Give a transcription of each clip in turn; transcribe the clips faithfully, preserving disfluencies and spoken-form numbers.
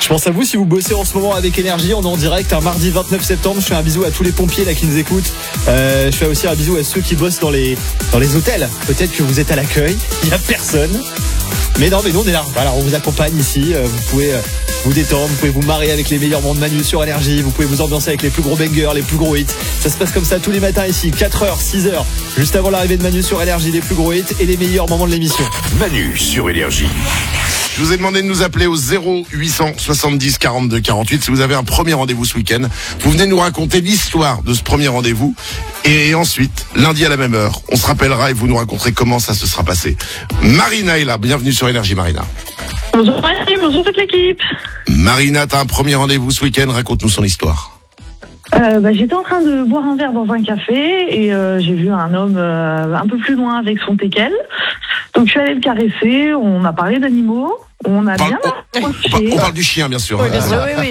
Je pense à vous si vous bossez en ce moment avec Énergie. On est en direct un mardi vingt-neuf septembre. Je fais un bisou à tous les pompiers là qui nous écoutent. Euh, je fais aussi un bisou à ceux qui bossent dans les dans les hôtels. Peut-être que vous êtes à l'accueil, il y a personne. Mais non, mais nous on est là. Voilà, on vous accompagne ici. Vous pouvez vous détendre, vous pouvez vous marrer avec les meilleurs moments de Manu sur Énergie. Vous pouvez vous ambiancer avec les plus gros bangers, les plus gros hits. Ça se passe comme ça tous les matins ici, quatre heures, six heures, juste avant l'arrivée de Manu sur Énergie, les plus gros hits et les meilleurs moments de l'émission. Manu sur Énergie. Je vous ai demandé de nous appeler au zéro huit cent soixante-dix quarante-deux quarante-huit si vous avez un premier rendez-vous ce week-end. Vous venez nous raconter l'histoire de ce premier rendez-vous. Et ensuite, lundi à la même heure, on se rappellera et vous nous raconterez comment ça se sera passé. Marina est là. Bienvenue sur Énergie, Marina. Bonjour Manu, bonjour toute l'équipe. Marina, t'as un premier rendez-vous ce week-end. Raconte-nous son histoire. Euh, bah, j'étais en train de boire un verre dans un café et euh, j'ai vu un homme euh, un peu plus loin avec son teckel. Donc je suis allée le caresser, on a parlé d'animaux, on a Parle, bien on, approché. on, parle, on parle du chien, bien sûr. Oui, bien sûr, oui, oui.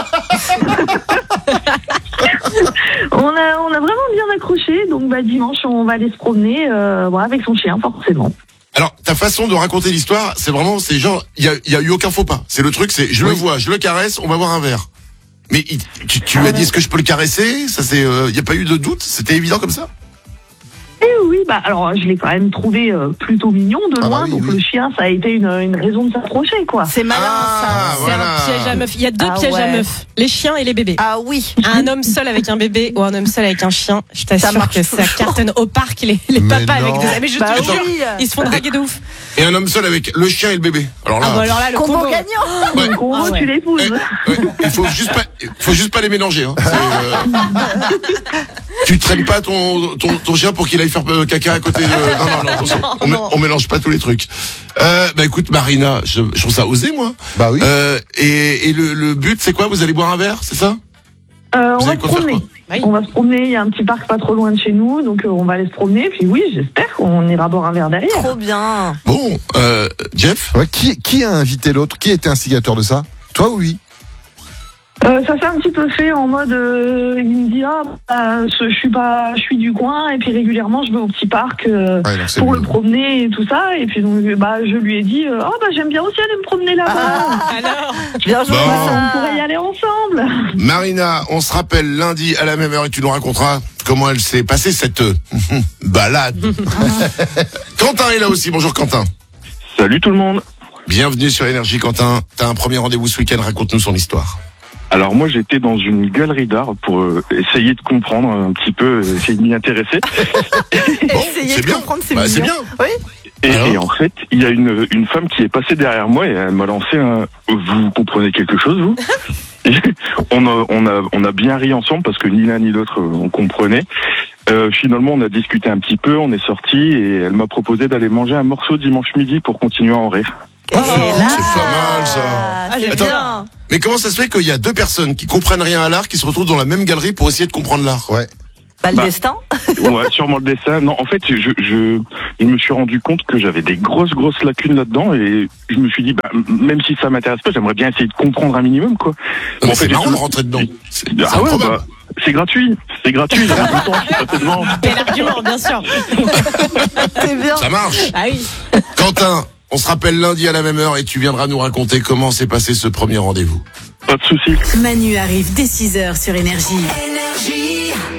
on, a, on a vraiment bien accroché, donc bah, dimanche on va aller se promener euh, bon, avec son chien forcément. Alors, ta façon de raconter l'histoire, c'est vraiment, c'est genre, il y a, y a eu aucun faux pas. C'est le truc, c'est, je oui. le vois, je le caresse, on va boire un verre. Mais il, tu, tu lui as dit, est-ce que je peux le caresser? Ça, c'est, il euh, y a pas eu de doute? C'était évident comme ça? Eh oui, bah alors je l'ai quand même trouvé euh, plutôt mignon de loin, ah bah oui, donc oui. Le chien, ça a été une, une raison de s'approcher, quoi. C'est malin, ah, ça. Voilà. C'est un piège à meuf. Il y a deux ah pièges ouais. à meuf. Les chiens et les bébés. Ah oui. Un homme seul avec un bébé ou un homme seul avec un chien, je t'assure que ça cartonne au parc les, les papas avec des... Mais je bah te oui. jure, ils se font draguer de ouf. Et un homme seul avec le chien et le bébé. Alors là, ah bah alors là le combo, combo gagnant. Ouais. Le combo, ah ouais. tu l'épouses. Eh, ouais. Il faut juste pas, faut juste pas les mélanger. Hein. Euh... tu traînes pas ton, ton, ton chien pour qu'il aille faire euh, caca à côté de... Non, non, non, attention. Non, on, non. on mélange pas tous les trucs. Euh, bah écoute, Marina, je, je trouve ça osé, moi. Bah oui. Euh, et, et le, le but, c'est quoi? Vous allez boire un verre, c'est ça? Euh, on Vous va allez se quoi faire, promener. Oui. On va se promener, il y a un petit parc pas trop loin de chez nous, donc euh, on va aller se promener, puis oui, j'espère qu'on ira boire un verre derrière. Trop bien. Bon, euh, Jeff? Ouais, qui, qui a invité l'autre? Qui était instigateur de ça? Toi ou lui? Euh, ça s'est un petit peu fait en mode, euh, il me dit ah, bah, je suis pas, je suis du coin et puis régulièrement je vais au petit parc euh, Ouais, donc c'est pour mieux. le promener et tout ça et puis donc bah je lui ai dit euh, oh bah j'aime bien aussi aller me promener là-bas. Ah, Alors bien joué. Bon. On pourrait y aller ensemble. Marina, on se rappelle lundi à la même heure et tu nous raconteras comment elle s'est passée cette euh, balade. Quentin est là aussi. Bonjour Quentin. Salut tout le monde. Bienvenue sur Énergie Quentin. T'as un premier rendez-vous ce week-end, raconte-nous son histoire. Alors moi j'étais dans une galerie d'art pour euh, essayer de comprendre un petit peu, euh, essayer de m'y intéresser. Bon, Essayer c'est de bien. comprendre, c'est Bah, c'est mignon. bien. Oui. Et, Alors et en fait, il y a une, une femme qui est passée derrière moi et elle m'a lancé un... Vous comprenez quelque chose, vous? Et on, a, on, a, on a bien ri ensemble parce que ni l'un ni l'autre, euh, on comprenait. Euh, finalement, on a discuté un petit peu, on est sortis et elle m'a proposé d'aller manger un morceau dimanche midi pour continuer à en rire. Et Oh, là, c'est pas mal, ça. Ah, c'est Attends. bien. Mais comment ça se fait qu'il y a deux personnes qui comprennent rien à l'art qui se retrouvent dans la même galerie pour essayer de comprendre l'art? Ouais. Bah, le Bah. destin. Ouais, sûrement le dessin. Non, en fait, je, je, je me suis rendu compte que j'avais des grosses, grosses lacunes là-dedans et je me suis dit, bah, même si ça m'intéresse pas, j'aimerais bien essayer de comprendre un minimum, quoi. Non, mais Bon, en c'est fait, marrant j'ai- de rentrer dedans. C'est c'est Ah ouais, improbable. bah, c'est gratuit. C'est gratuit. J'avais tout le temps, je suis passé devant. bel argument bien sûr. C'est bien. Ça marche. Ah oui. Quentin, on se rappelle lundi à la même heure et tu viendras nous raconter comment s'est passé ce premier rendez-vous. Pas de soucis. Manu arrive dès six heures sur Énergie. Énergie.